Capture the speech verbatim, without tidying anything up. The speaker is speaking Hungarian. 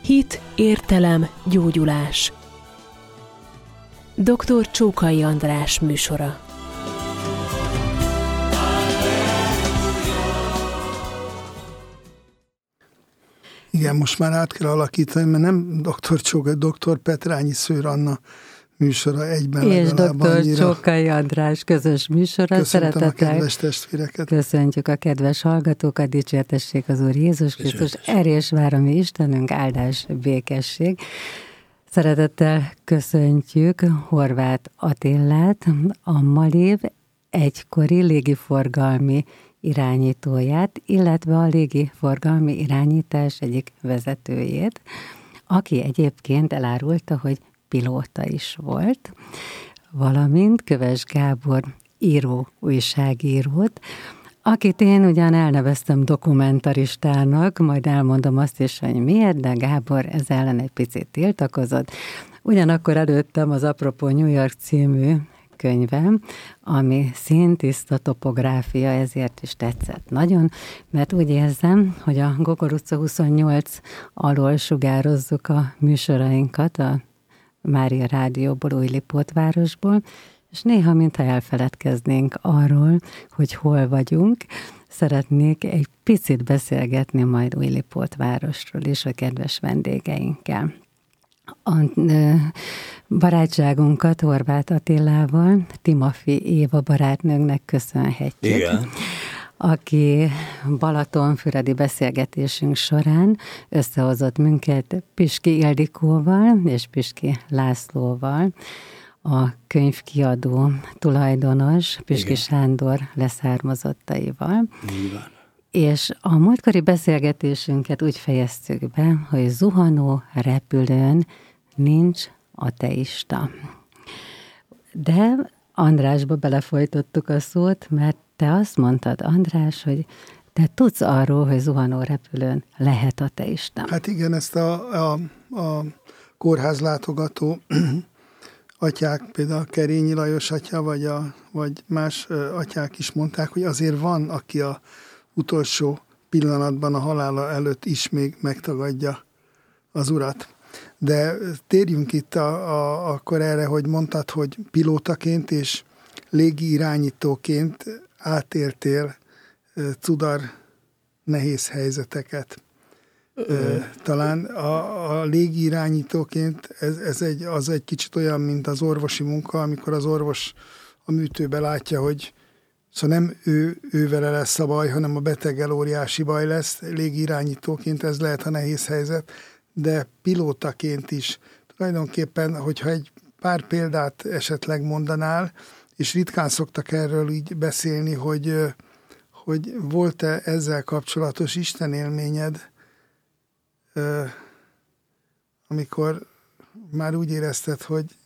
Hit, értelem, gyógyulás. doktor Csókai András műsora. Igen, most már át kell alakítani, mert nem doktor Csókai, doktor Petrányi Szőr Anna műsora egyben. És doktor Csókai András közös műsora. Köszöntöm a kedves testvéreket. Köszöntjük a kedves hallgatókat, dicsértessék az Úr Jézus Krisztus, erős vár a mi Istenünk, áldás, békesség. Szeretettel köszöntjük Horváth Attillát, a Malév egykori légiforgalmi irányítóját, illetve a légiforgalmi irányítás egyik vezetőjét, aki egyébként elárulta, hogy pilóta is volt, valamint Köves Gábor író, újságírót, akit én ugyan elneveztem dokumentaristának, majd elmondom azt is, hogy miért, de Gábor ez ellen egy picit tiltakozott. Ugyanakkor előttem az Apropó New York című könyvem, ami színtiszta topográfia, ezért is tetszett nagyon, mert úgy érzem, hogy a Gogor utca huszonnyolc alól sugározzuk a műsorainkat a Mária Rádióból, Újlipótvárosból, és néha, mintha elfeledkeznénk arról, hogy hol vagyunk, szeretnék egy picit beszélgetni majd Újlipótvárosról és a kedves vendégeinkkel. A barátságunkat Horváth Attilával Timafi Éva barátnőnknek köszönhetjük. Igen. Aki balatonfüredi beszélgetésünk során összehozott minket Piski Ildikóval és Piski Lászlóval, a könyvkiadó tulajdonos Piski Igen. Sándor leszármazottaival. Igen. És a múltkori beszélgetésünket úgy fejeztük be, hogy zuhanó repülőn nincs ateista. De Andrásba belefolytottuk a szót, mert te azt mondtad, András, hogy te tudsz arról, hogy zuhanó repülőn lehet ateista. Hát igen, ezt a, a, a kórházlátogató atyák, például Kerényi Lajos atya, vagy, a, vagy más atyák is mondták, hogy azért van, aki a utolsó pillanatban a halála előtt is még megtagadja az Urat. De térjünk itt a, a, akkor erre, hogy mondtad, hogy pilótaként és légi irányítóként átéltél uh, cudar nehéz helyzeteket. Uh, talán a, a légi irányítóként ez, ez egy, az egy kicsit olyan, mint az orvosi munka, amikor az orvos a műtőbe látja, hogy szóval nem ő, ő vele lesz a baj, hanem a beteggel óriási baj lesz. Légi irányítóként ez lehet a nehéz helyzet, de pilótaként is. Tulajdonképpen, hogyha egy pár példát esetleg mondanál, és ritkán szoktak erről így beszélni, hogy, hogy volt-e ezzel kapcsolatos Isten élményed, amikor már úgy érezted, hogy